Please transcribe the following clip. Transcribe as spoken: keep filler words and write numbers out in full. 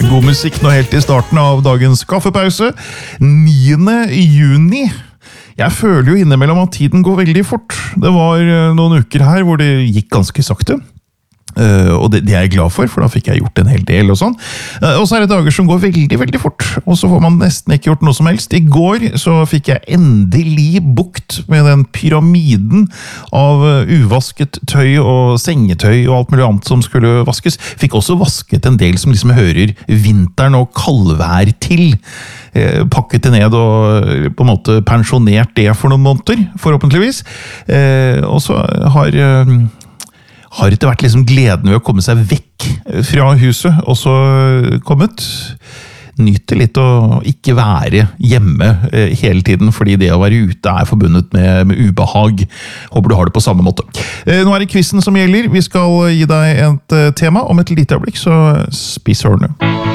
God musikk nå helt i starten av dagens kaffepause. niende juni. Jeg føler jo innimellom at tiden går veldig fort. Det var noen uker her hvor det gikk ganske sakte. Uh, og det, det er jeg glad for, for da fikk jeg gjort en hel del og sånn. Uh, og så er det dager som går veldig, veldig fort, og så får man nesten ikke gjort noe som helst. I går så fikk jeg endelig bukt med den pyramiden av uh, uvasket tøy og sengetøy og alt mulig annet som skulle vaskes. Fikk også vasket en del som liksom hører vinteren og kaldvær til. Uh, pakket det ned og på en måte pensjonert det for noen måneder, forhåpentligvis. Uh, og så har... Uh, har etter hvert liksom gleden ved å komme seg vekk fra huset, og så kommet. Nyte litt å ikke være hjemme hele tiden, fordi det å være ute er forbundet med, med ubehag. Håper du har det på samme måte. Nå er det quizen som gjelder. Vi skal gi deg et tema om et lite øyeblikk, så spis ørene.